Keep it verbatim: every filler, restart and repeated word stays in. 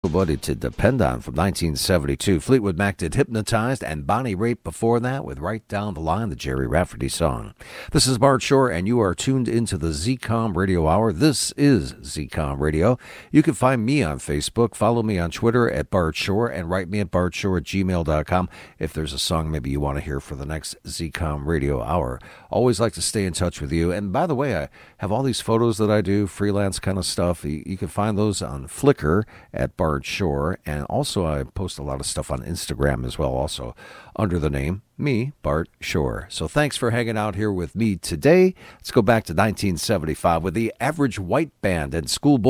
Nobody to Depend On from nineteen seventy-two. Fleetwood Mac did Hypnotized, and Bonnie Raitt before that with Right Down the Line, the Jerry Rafferty song. This is Bart Shore, and you are tuned into the Z COM Radio Hour. This is Z COM Radio. You can find me on Facebook, follow me on Twitter at Bart Shore, and write me at bartshore at gmail dot com if there's a song maybe you want to hear for the next Z COM Radio Hour. Always like to stay in touch with you. And by the way, I have all these photos that I do, freelance kind of stuff. You, you can find those on Flickr at Bart Shore, and also I post a lot of stuff on Instagram as well, also under the name me, Bart Shore. So thanks for hanging out here with me today. Let's go back to nineteen seventy-five with the Average White Band and Schoolboy